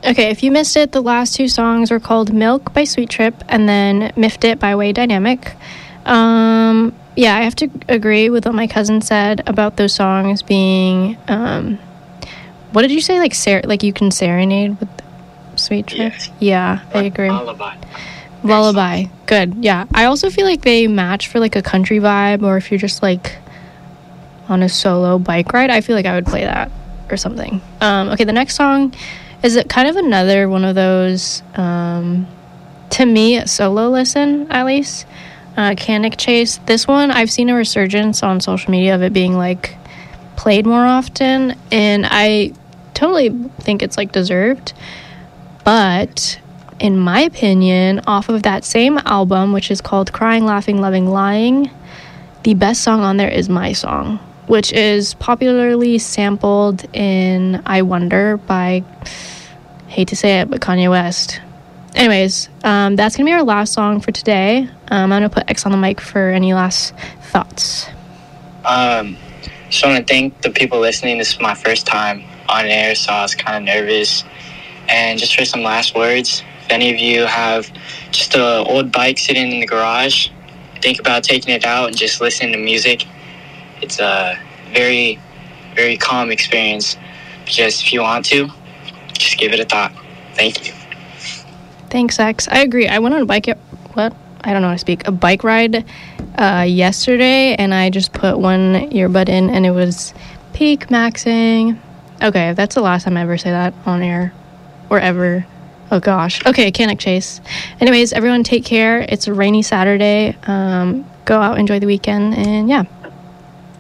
Okay, if you missed it, the last two songs were called Milk by Sweet Trip and then Miffed It by Way Dynamic. Yeah, I have to agree with what my cousin said about those songs being, what did you say? Like you can serenade with Sweet Trip? Yes. Yeah, I agree. Lullaby. Good. Yeah. I also feel like they match for like a country vibe, or if you're just like on a solo bike ride, I feel like I would play that or something. Okay, the next song is kind of another one of those, to me, a solo listen, at least. Canic Chase. This one, I've seen a resurgence on social media of it being like played more often, and I totally think it's like deserved. But in my opinion, off of that same album, which is called Crying, Laughing, Loving, Lying, the best song on there is My Song, which is popularly sampled in I Wonder by, hate to say it, but Kanye West. Anyways, that's going to be our last song for today. I'm going to put X on the mic for any last thoughts. Just want to thank the people listening. This is my first time on air, so I was kind of nervous. And just for some last words, if any of you have just an old bike sitting in the garage, think about taking it out and just listening to music. It's a very, very calm experience. Just if you want to, just give it a thought. Thank you. Thanks, X. I agree. I went on a bike a bike ride yesterday, and I just put one earbud in, and it was peak maxing. Okay, that's the last time I ever say that on air, or ever. Oh gosh. Okay, Canic Chase. Anyways, everyone take care. It's a rainy Saturday. Go out, enjoy the weekend, and yeah.